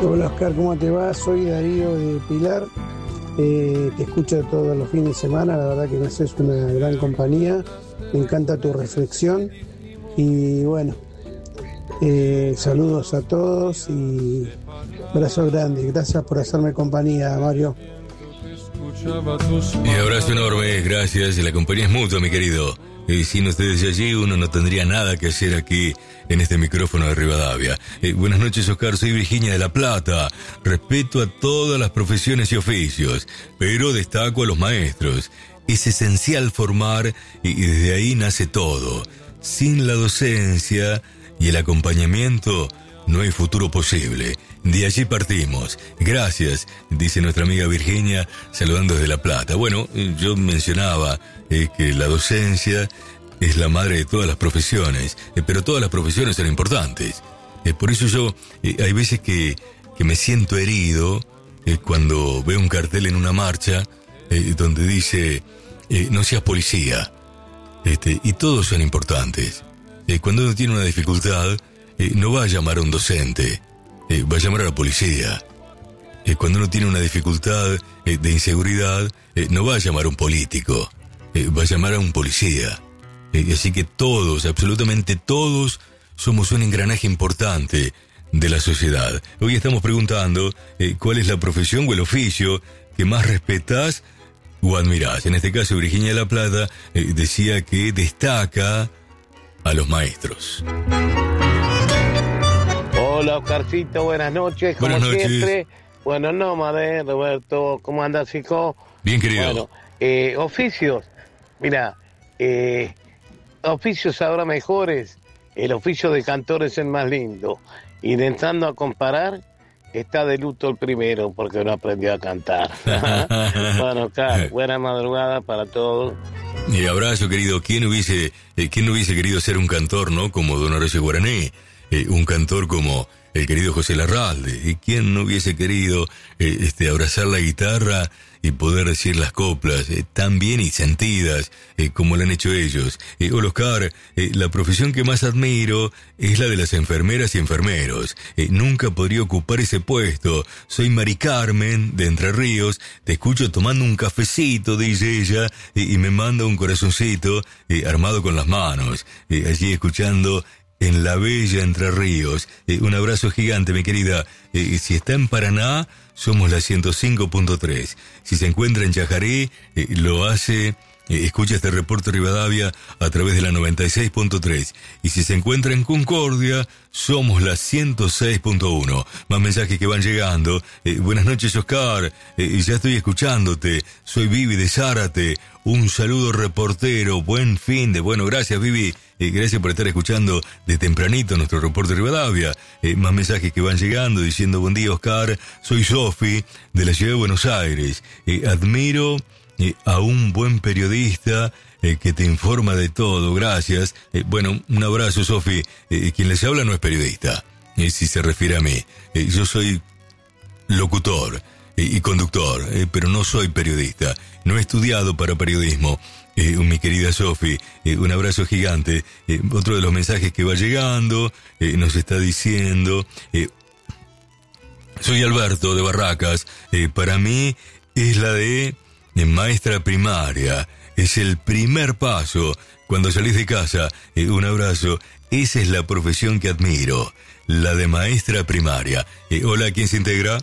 Hola Oscar, ¿cómo te va? Soy Darío de Pilar, te escucho todos los fines de semana, la verdad que me haces una gran compañía, me encanta tu reflexión y bueno, saludos a todos y abrazo grande, gracias por hacerme compañía, Mario. Y abrazo enorme, gracias, la compañía es mutua, mi querido. Sin ustedes allí uno no tendría nada que hacer aquí en este micrófono de Rivadavia. Buenas noches, Oscar, soy Virginia de La Plata. Respeto a todas las profesiones y oficios, pero destaco a los maestros. Es esencial formar y desde ahí nace todo. Sin la docencia y el acompañamiento no hay futuro posible. De allí partimos. Gracias, dice nuestra amiga Virginia, saludando desde La Plata. Bueno, yo mencionaba que la docencia es la madre de todas las profesiones, pero todas las profesiones son importantes. Por eso yo, hay veces que me siento herido cuando veo un cartel en una marcha donde dice, no seas policía. Y todos son importantes. Cuando uno tiene una dificultad, no va a llamar a un docente, va a llamar a la policía. Cuando uno tiene una dificultad de inseguridad, no va a llamar a un político, va a llamar a un policía. Así que todos, absolutamente todos, somos un engranaje importante de la sociedad. Hoy estamos preguntando cuál es la profesión o el oficio que más respetás o admirás. En este caso, Virginia de La Plata decía que destaca a los maestros. Hola, Oscarcito, buenas noches. Como buenas noches. Siempre. Bueno, nómade, Roberto, ¿cómo andas, hijo? Bien, querido. Bueno, oficios. Mira, oficios ahora mejores. El oficio de cantor es el más lindo. Intentando a comparar, está de luto el primero porque no aprendió a cantar. Bueno, Oscar, buena madrugada para todos. Y abrazo, querido. ¿Quién no hubiese querido ser un cantor, no? Como Don Horacio Guaraní. Un cantor como el querido José Larralde. ¿Y quién no hubiese querido abrazar la guitarra y poder decir las coplas tan bien y sentidas como lo han hecho ellos? Hola, Oscar, la profesión que más admiro es la de las enfermeras y enfermeros. Nunca podría ocupar ese puesto. Soy Mari Carmen de Entre Ríos, te escucho tomando un cafecito, dice ella, y me manda un corazoncito armado con las manos, allí escuchando en la bella Entre Ríos. Un abrazo gigante, mi querida. Si está en Paraná, somos la 105.3. Si se encuentra en Chajarí, lo hace, escucha este reporte Rivadavia a través de la 96.3. Y si se encuentra en Concordia, somos la 106.1. Más mensajes que van llegando. Buenas noches, Oscar. Ya estoy escuchándote. Soy Vivi de Zárate. Un saludo, reportero. Buen fin de... Bueno, gracias, Vivi. Gracias por estar escuchando de tempranito nuestro reporte Rivadavia. Más mensajes que van llegando diciendo: buen día, Oscar, soy Sofi de la ciudad de Buenos Aires. Admiro a un buen periodista que te informa de todo, gracias. Bueno, un abrazo, Sofi. Quien les habla no es periodista, si se refiere a mí. Yo soy locutor y conductor, pero no soy periodista. No he estudiado para periodismo. Mi querida Sofi, un abrazo gigante. Otro de los mensajes que va llegando nos está diciendo: soy Alberto de Barracas. Para mí es la de maestra primaria. Es el primer paso cuando salís de casa. Un abrazo. Esa es la profesión que admiro, la de maestra primaria. Hola, ¿quién se integra?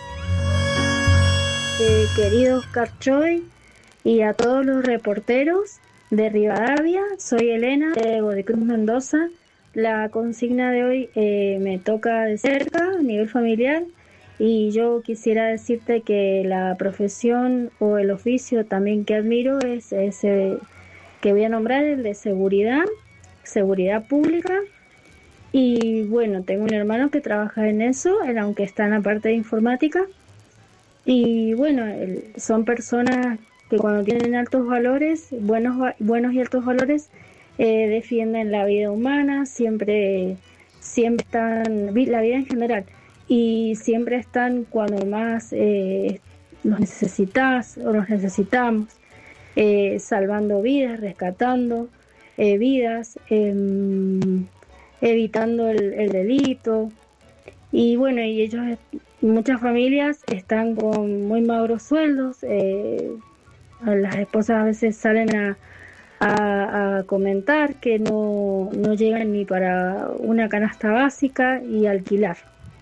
Querido Oscar Choi y a todos los reporteros de Rivadavia, soy Elena de Godecruz, Mendoza. La consigna de hoy me toca de cerca, a nivel familiar, y yo quisiera decirte que la profesión o el oficio también que admiro es ese que voy a nombrar, el de seguridad pública. Y bueno, tengo un hermano que trabaja en eso, él aunque está en la parte de informática. Y bueno, son personas que cuando tienen altos valores, buenos y altos valores, defienden la vida humana, siempre están, la vida en general, y siempre están cuando más los necesitas o los necesitamos, salvando vidas, rescatando vidas, evitando el delito. Y bueno, y ellos muchas familias están con muy magros sueldos, las esposas a veces salen a comentar que no llegan ni para una canasta básica y alquilar.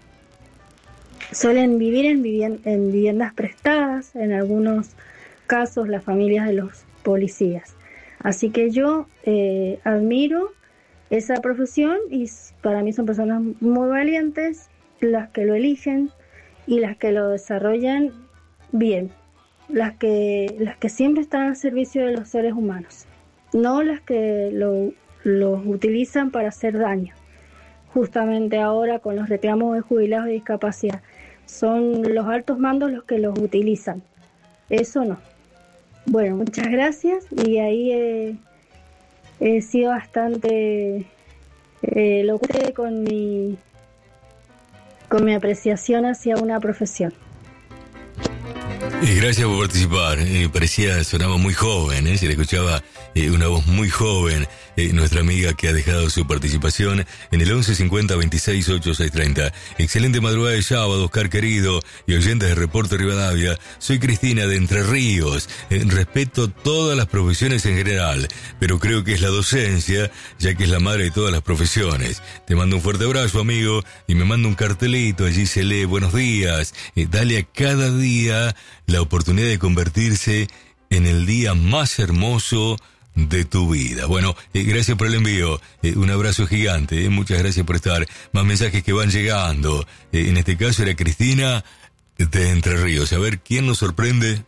Suelen vivir en viviendas prestadas, en algunos casos las familias de los policías. Así que yo admiro esa profesión y para mí son personas muy valientes las que lo eligen y las que lo desarrollan bien, las que siempre están al servicio de los seres humanos, no las que los utilizan para hacer daño. Justamente ahora con los reclamos de jubilados de discapacidad, son los altos mandos los que los utilizan. Eso no. Bueno, muchas gracias y ahí he sido bastante locuente con mi apreciación hacia una profesión. Gracias por participar. Sonaba muy joven, se le escuchaba una voz muy joven. Nuestra amiga que ha dejado su participación en el 1150 26 8630. Excelente madrugada de sábado, Oscar querido y oyentes de Reporte Rivadavia. Soy Cristina de Entre Ríos. Respeto todas las profesiones en general, pero creo que es la docencia, ya que es la madre de todas las profesiones. Te mando un fuerte abrazo, amigo, y me mando un cartelito. Allí se lee: buenos días. Dale a cada día la oportunidad de convertirse en el día más hermoso de tu vida. Bueno, gracias por el envío, un abrazo gigante, muchas gracias por estar. Más mensajes que van llegando. En este caso era Cristina de Entre Ríos. A ver, ¿quién nos sorprende?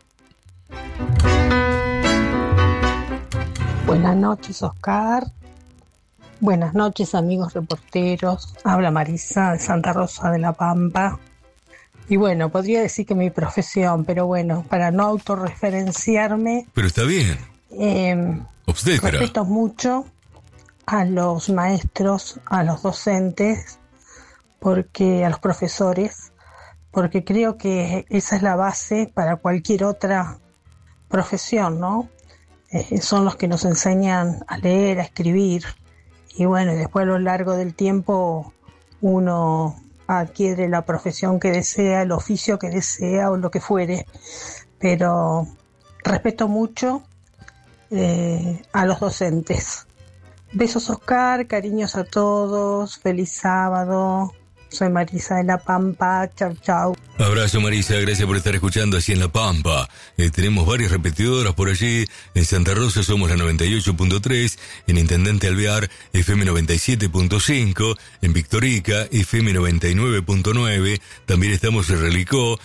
Buenas noches, Oscar. Buenas noches, amigos reporteros. Habla Marisa de Santa Rosa de la Pampa. Y bueno, podría decir que mi profesión, pero bueno, para no autorreferenciarme... Pero está bien. Obstetra. Respeto mucho a los maestros, a los docentes, a los profesores, porque creo que esa es la base para cualquier otra profesión, ¿no? Son los que nos enseñan a leer, a escribir, y bueno, después a lo largo del tiempo uno adquiere la profesión que desea, el oficio que desea o lo que fuere, pero respeto mucho a los docentes. Besos, Oscar, cariños a todos, feliz sábado. Soy Marisa de La Pampa, chau chau. Abrazo, Marisa, gracias por estar escuchando así en La Pampa. Tenemos varias repetidoras por allí. En Santa Rosa somos la 98.3, en Intendente Alvear FM 97.5, en Victorica FM 99.9, también estamos en Relicó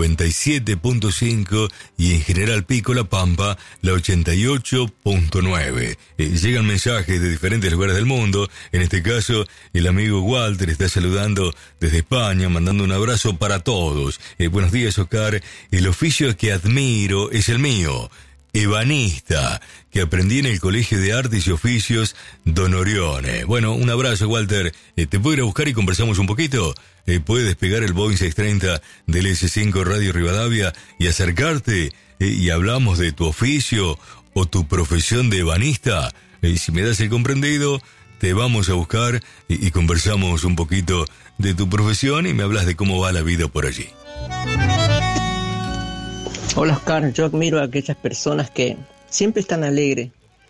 97.5 y en General Pico La Pampa la 88.9. Llegan mensajes de diferentes lugares del mundo. En este caso el amigo Walter está saludando desde España, mandando un abrazo para todos. Buenos días, Oscar. El oficio que admiro es el mío, ebanista, que aprendí en el Colegio de Artes y Oficios Don Orione. Bueno, un abrazo, Walter. ¿Te puedo ir a buscar y conversamos un poquito? Puedes pegar el Boeing 630 del S5 Radio Rivadavia y acercarte y hablamos de tu oficio o tu profesión de ebanista. Si me das el comprendido, te vamos a buscar y conversamos un poquito de tu profesión y me hablas de cómo va la vida por allí. Hola, Oscar, yo admiro a aquellas personas que siempre están alegres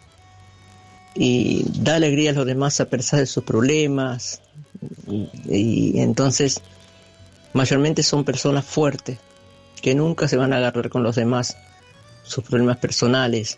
y da alegría a los demás a pesar de sus problemas, y entonces mayormente son personas fuertes que nunca se van a agarrar con los demás sus problemas personales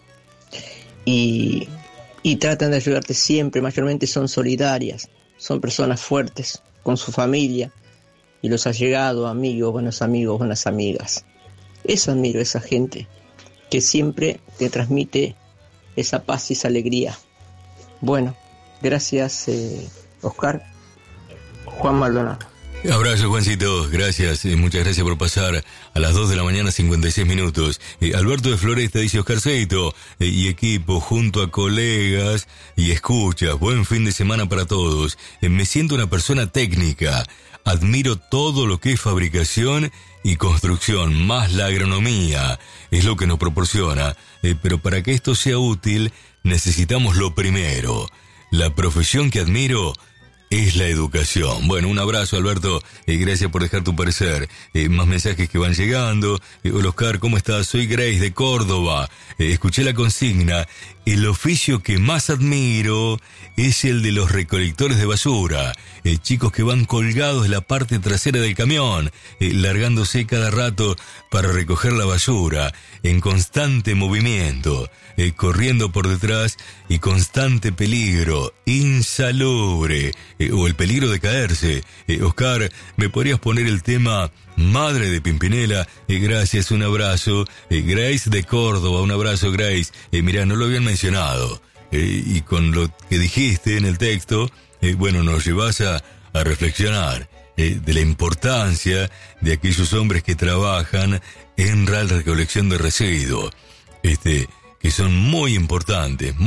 y tratan de ayudarte siempre. Mayormente son solidarias, son personas fuertes con su familia y los allegados, amigos, buenas amigas. Eso admiro, esa gente que siempre te transmite esa paz y esa alegría. Bueno, gracias, Oscar. Juan Maldonado. Abrazo, Juancito, gracias, muchas gracias por pasar a las 2 de la mañana, 56 minutos. Alberto de Floresta dice: Oscarcito y equipo, junto a colegas y escuchas, buen fin de semana para todos. Me siento una persona técnica, admiro todo lo que es fabricación y construcción, más la agronomía, es lo que nos proporciona, pero para que esto sea útil necesitamos lo primero. La profesión que admiro es la educación. Bueno, un abrazo, Alberto, gracias por dejar tu parecer. Más mensajes que van llegando. Hola, Oscar, ¿cómo estás? Soy Grace de Córdoba. Escuché la consigna. El oficio que más admiro es el de los recolectores de basura. Chicos que van colgados de la parte trasera del camión, largándose cada rato para recoger la basura, en constante movimiento, corriendo por detrás y constante peligro, insalubre, o el peligro de caerse. Oscar, ¿me podrías poner el tema Madre de Pimpinela? Gracias, un abrazo. Grace de Córdoba, un abrazo, Grace. Mirá, no lo habían mencionado. Y con lo que dijiste en el texto, bueno, nos llevas a reflexionar de la importancia de aquellos hombres que trabajan en la recolección de residuos, que son muy importantes,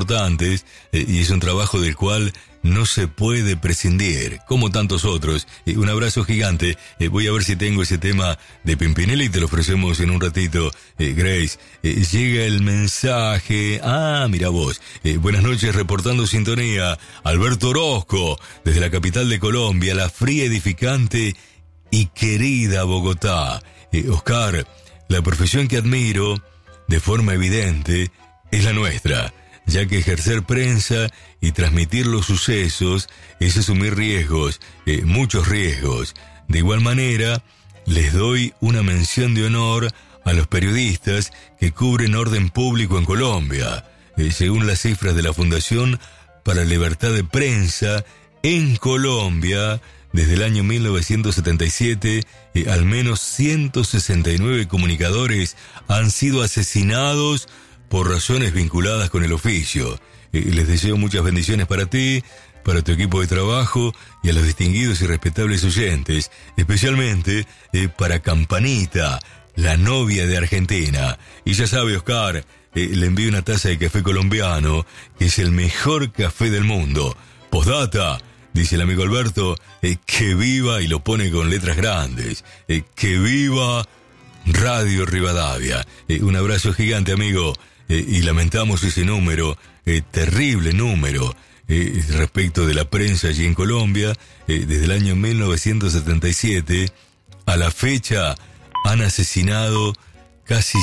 y es un trabajo del cual no se puede prescindir, como tantos otros. Un abrazo gigante. Voy a ver si tengo ese tema de Pimpinela y te lo ofrecemos en un ratito, Grace. Llega el mensaje. Mira vos. Buenas noches, reportando sintonía. Alberto Orozco, desde la capital de Colombia, la fría, edificante y querida Bogotá. Oscar, la profesión que admiro, de forma evidente, es la nuestra, ya que ejercer prensa y transmitir los sucesos es asumir riesgos, muchos riesgos. De igual manera, les doy una mención de honor a los periodistas que cubren orden público en Colombia. Según las cifras de la Fundación para la Libertad de Prensa, en Colombia, desde el año 1977, al menos 169 comunicadores han sido asesinados por razones vinculadas con el oficio. Les deseo muchas bendiciones para ti, para tu equipo de trabajo y a los distinguidos y respetables oyentes, especialmente para Campanita, la novia de Argentina. Y ya sabe, Oscar, le envío una taza de café colombiano, que es el mejor café del mundo. Postdata, dice el amigo Alberto, que viva, y lo pone con letras grandes, que viva Radio Rivadavia. Un abrazo gigante, amigo. Y lamentamos ese número, terrible número, respecto de la prensa allí en Colombia. Desde el año 1977 a la fecha han asesinado casi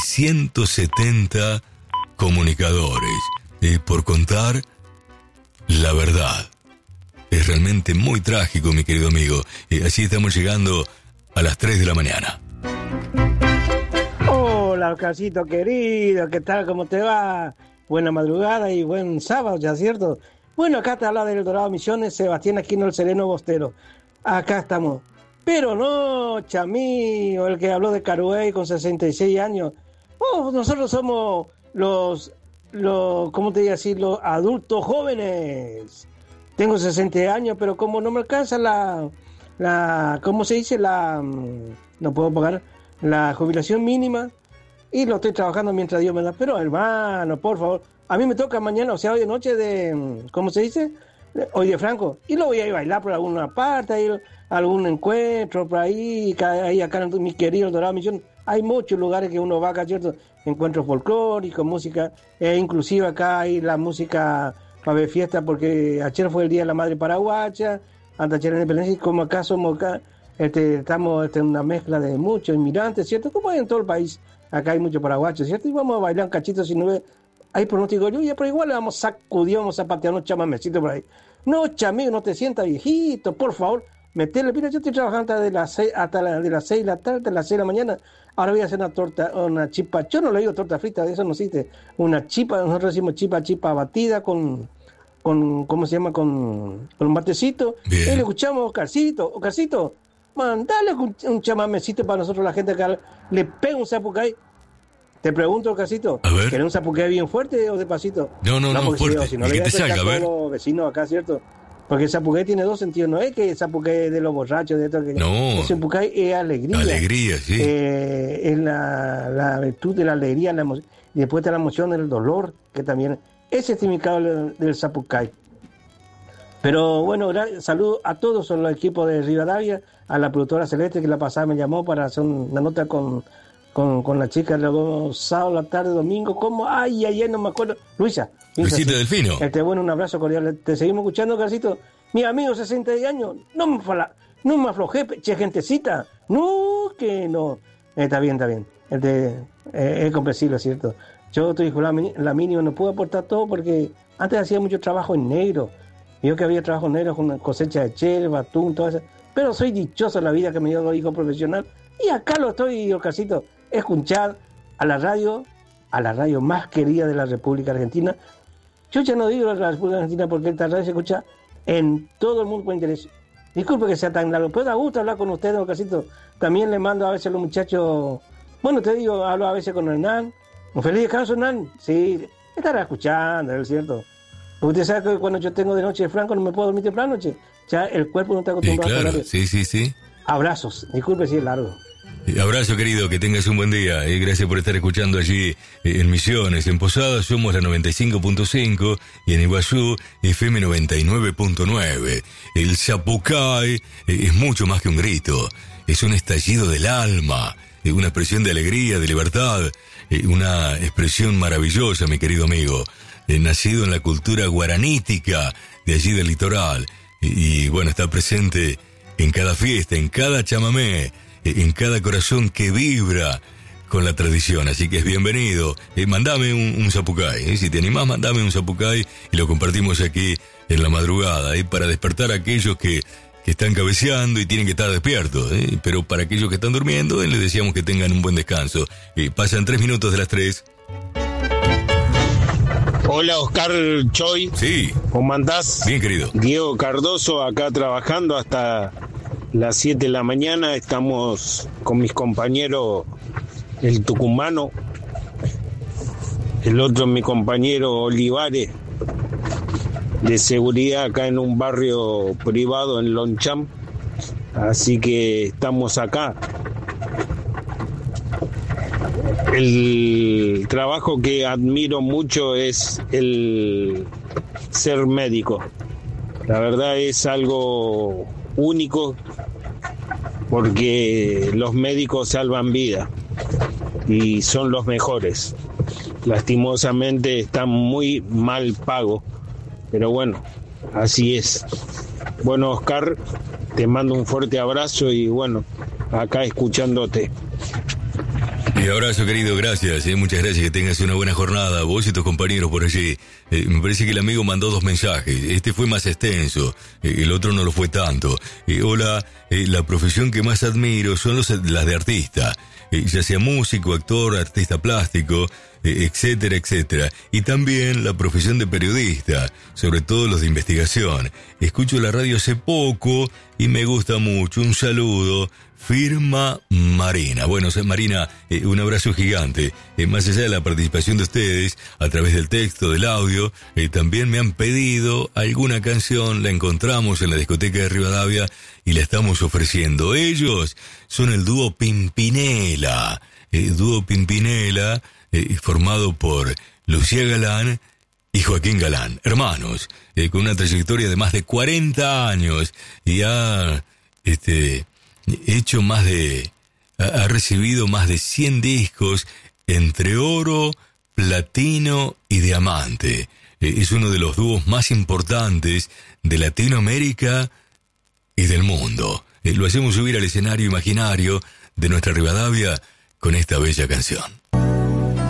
170 comunicadores, por contar la verdad. Es realmente muy trágico, mi querido amigo. Así estamos llegando a las 3 de la mañana. Hola, Oscarcito querido, ¿qué tal? ¿Cómo te va? Buena madrugada y buen sábado, ¿ya cierto? Bueno, acá te habla del Dorado Misiones, Sebastián Aquino, el Sereno Bostero. Acá estamos. Pero no, chamío, el que habló de Caruey con 66 años. Nosotros somos los ¿cómo te voy a decir? Los adultos jóvenes. Tengo 60 años, pero como no me alcanza ¿cómo se dice? No puedo pagar la jubilación mínima y lo estoy trabajando mientras Dios me da. Pero hermano, por favor, a mí me toca mañana, o sea, hoy de noche ¿cómo se dice? Hoy de Franco, y lo voy a ir a bailar por alguna parte, ir a algún encuentro por ahí acá en mi querido Dorado Misión. Hay muchos lugares que uno va acá, ¿cierto? Encuentros folclóricos, música, inclusive acá hay la música para ver fiesta, porque ayer fue el Día de la Madre Paraguaya, ayer en Independencia, y como acá somos estamos en una mezcla de muchos inmigrantes, ¿cierto? Como hay en todo el país, acá hay muchos paraguayos, ¿cierto? Y vamos a bailar un cachito, si no ve, hay pronóstico de lluvia, pero igual le vamos a sacudir, vamos a patear unos chamamecitos por ahí. No, chamigo, no te sientas viejito, por favor, metele. Mira, yo estoy trabajando hasta de las 6 de la tarde, hasta las 6 de la mañana. Ahora voy a hacer una torta, una chipa. Yo no le digo torta frita, de eso no existe. Una chipa, nosotros decimos chipa batida con ¿cómo se llama? Con un matecito. Y le escuchamos, Oscarcito, mandale un chamamecito para nosotros, la gente acá. Le pega un zapucay. Te pregunto, Oscarcito, ¿querés un zapucay bien fuerte o despacito? No, fuerte. Si no, le voy a sacar a todos los vecinos acá, ¿cierto? Porque el zapucay tiene dos sentidos. No es que el zapucay es de los borrachos, de esto que no. El zapucay es alegría. Alegría, sí. Es la virtud de la alegría, y después está la emoción del dolor, que también es el significado del zapucay. Pero bueno, saludo a todos los equipos de Rivadavia, a la productora Celeste, que la pasada me llamó para hacer una nota con la chica, luego sábado, la tarde, domingo, ¿cómo? Ayer no me acuerdo. Luisita Delfino. Bueno, un abrazo cordial. Te seguimos escuchando, Carcito. Mi amigo 60 años, no me aflojé, che, gentecita. No, que no. Está bien. Es comprensible, ¿cierto? Yo estoy con la mínima, no puedo aportar todo porque antes hacía mucho trabajo en negro. Yo que había trabajo en negro con cosecha de chelva, atún, todo eso. Pero soy dichoso en la vida que me dio dos hijos profesional. Y acá lo estoy, Oscarcito, escuchar a la radio más querida de la República Argentina. Yo ya no digo la República Argentina porque esta radio se escucha en todo el mundo con interés. Disculpe que sea tan largo, pero da gusto hablar con ustedes, Oscarcito. También le mando a veces a los muchachos, bueno, te digo, hablo a veces con Hernán. Un feliz descanso, Hernán. Sí, estará escuchando, ¿es cierto? Porque usted sabe que cuando yo tengo de noche franco no me puedo dormir temprano, noche. Ya el cuerpo no está acostumbrado claro, a hablar. Sí. Abrazos, disculpe si es largo. Abrazo, querido, que tengas un buen día. Gracias por estar escuchando allí en Misiones. En Posadas somos la 95.5 y en Iguazú FM 99.9. El Zapucay es mucho más que un grito. Es un estallido del alma, una expresión de alegría, de libertad, una expresión maravillosa, mi querido amigo. Nacido en la cultura guaranítica de allí del litoral. Y bueno, está presente en cada fiesta, en cada chamamé, en cada corazón que vibra con la tradición. Así que es bienvenido. Mandame un zapucay. Si te animás, mandame un zapucay y lo compartimos aquí en la madrugada. Para despertar a aquellos que están cabeceando y tienen que estar despiertos. Pero para aquellos que están durmiendo, les deseamos que tengan un buen descanso. Pasan 3 minutos de las 3. Hola, Oscar Choy. Sí. ¿Cómo andás? Bien, querido. Diego Cardoso, acá trabajando hasta las 7 de la mañana. Estamos con mis compañeros, el tucumano, el otro mi compañero Olivares, de seguridad acá en un barrio privado en Loncham. Así que estamos acá. El trabajo que admiro mucho es el ser médico. La verdad es algo único porque los médicos salvan vidas y son los mejores. Lastimosamente están muy mal pagos, pero bueno, así es. Bueno, Oscar, te mando un fuerte abrazo y bueno, acá escuchándote. Y abrazo, querido, gracias, muchas gracias, que tengas una buena jornada, vos y tus compañeros por allí. Me parece que el amigo mandó 2 mensajes, este fue más extenso, el otro no lo fue tanto. Hola, la profesión que más admiro son las de artista, ya sea músico, actor, artista plástico, etcétera, etcétera. Y también la profesión de periodista, sobre todo los de investigación. Escucho la radio hace poco y me gusta mucho. Un saludo. Firma Marina. Bueno, Marina, un abrazo gigante. Más allá de la participación de ustedes, a través del texto, del audio, también me han pedido alguna canción, la encontramos en la discoteca de Rivadavia y la estamos ofreciendo. Ellos son el dúo Pimpinela. Formado por Lucía Galán y Joaquín Galán, hermanos, con una trayectoria de más de 40 años y ha ha recibido más de 100 discos entre oro, platino y diamante. Es uno de los dúos más importantes de Latinoamérica y del mundo. Lo hacemos subir al escenario imaginario de nuestra Rivadavia con esta bella canción.